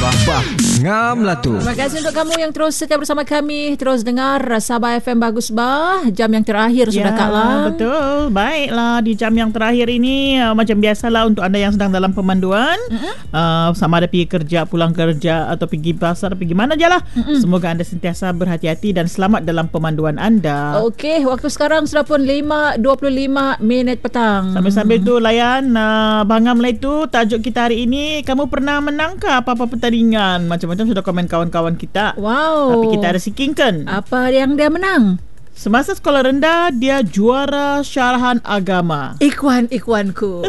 Bah, ngam lah tu. Terima kasih untuk kamu yang terus setia bersama kami. Terus dengar Sabah FM Bagus Bah. Jam yang terakhir sudah Kak Lang. Betul. Baiklah, di jam yang terakhir ini macam biasalah untuk anda yang sedang dalam pemanduan, sama ada pergi kerja, pulang kerja atau pergi pasar, pergi mana je lah. Semoga anda sentiasa berhati-hati dan selamat dalam pemanduan anda. Okey, waktu sekarang sudah pun 5:25 petang. Sambil-sambil tu layan Bangam lah itu. Tajuk kita hari ini, kamu pernah menangkah apa-apa pertandingan? Macam-macam sudah komen kawan-kawan kita. Wow. Tapi kita ada si Kingken. Apa yang dia menang? Semasa sekolah rendah, dia juara syarahan agama. Ikuanku.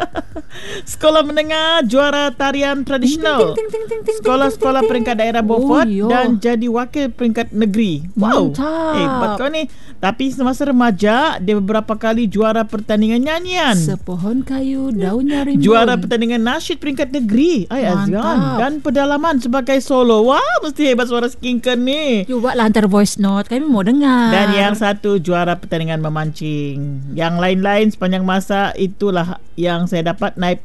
Sekolah menengah, juara tarian tradisional. Sekolah-sekolah peringkat daerah Beaufort dan jadi wakil peringkat negeri. Wow, hebat kau ni. Tapi semasa remaja, dia beberapa kali juara pertandingan nyanyian. Sepohon kayu, daunnya rimbun. Juara pertandingan nasyid peringkat negeri. Azwan. Dan pedalaman sebagai solo. Wah, mesti hebat suara Kingken ni. Cuba lah hantar voice note, kami mau dengar. Dan yang satu juara pertandingan memancing. Yang lain-lain sepanjang masa itulah yang saya dapat naik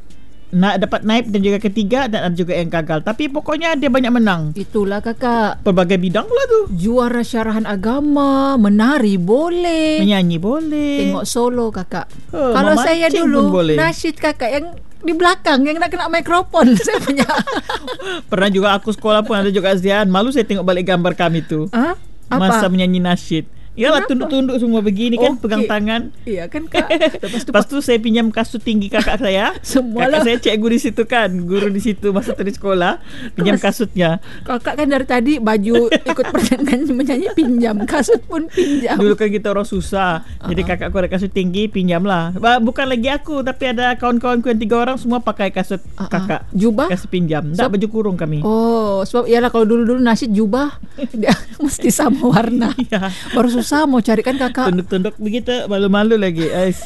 dan juga ketiga, dan ada juga yang gagal. Tapi pokoknya dia banyak menang. Itulah kakak. Pelbagai bidang pula tu. Juara syarahan agama, menari boleh, menyanyi boleh, tengok solo kakak. Kalau saya dulu nasyid kakak yang di belakang yang nak kena mikrofon saya punya. Pernah juga aku sekolah pun ada juga Zian. Malu saya tengok balik gambar kami tu. Masa menyanyi nasyid. Yalah, tunduk-tunduk semua begini kan, pegang tangan. Iya kan kak. Lepas tu saya pinjam kasut tinggi kakak saya. Semualah. Kakak saya cikgu di situ kan, guru di situ masa tadi sekolah. Pinjam kasutnya. Kakak kan dari tadi baju ikut pertandingan menyanyi pinjam, kasut pun pinjam. Dulu kan kita orang susah. Jadi kakakku ada kasut tinggi, pinjam lah. Bukan lagi aku, tapi ada kawan-kawanku yang 3 orang semua pakai kasut kakak. Jubah? Kasut pinjam. Tak, baju kurung kami. Oh, sebab iyalah kalau dulu-dulu nasyid jubah dia mesti sama warna. Baru susah mau carikan kakak. Tunduk-tunduk begitu, malu-malu lagi.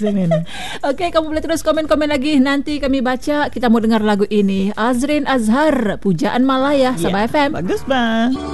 Okey, kamu boleh terus komen-komen lagi. Nanti kami baca. Kita mau dengar lagu ini. Azrin Azhar, Pujaan Malaya, Sabah FM. Bagus bang.